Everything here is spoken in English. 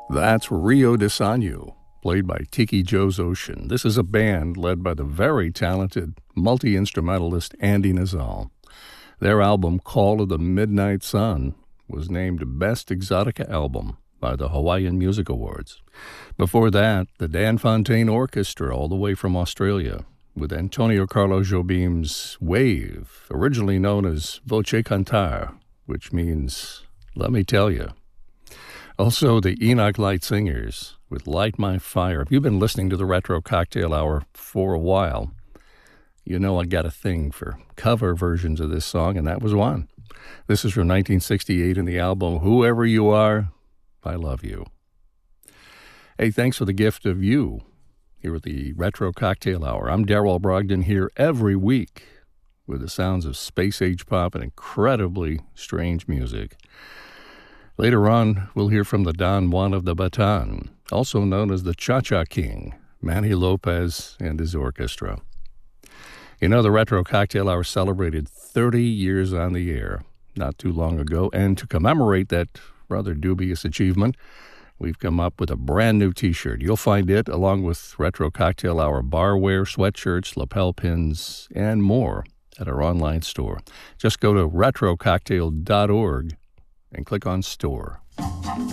That's Rio de Sanu, played by Tiki Joe's Ocean. This is a band led by the very talented multi-instrumentalist Andy Nazal. Their album, Call of the Midnight Sun, was named Best Exotica Album by the Hawaiian Music Awards. Before that, the Dan Fontaine Orchestra, all the way from Australia, with Antonio Carlos Jobim's Wave, originally known as Voce Cantar, which means, let me tell you. Also, the Enoch Light Singers with Light My Fire. If you've been listening to the Retro Cocktail Hour for a while, you know I got a thing for cover versions of this song, and that was one. This is from 1968 in the album Whoever You Are, I Love You. Hey, thanks for the gift of you here at the Retro Cocktail Hour. I'm Darrell Brogdon here every week with the sounds of space-age pop and incredibly strange music. Later on, we'll hear from the Don Juan of the Baton, also known as the Cha-Cha King, Manny Lopez and his orchestra. You know, the Retro Cocktail Hour celebrated 30 years on the air not too long ago, and to commemorate that rather dubious achievement, we've come up with a brand new T-shirt. You'll find it, along with Retro Cocktail Hour barware, sweatshirts, lapel pins, and more at our online store. Just go to retrococktail.org and click on Store.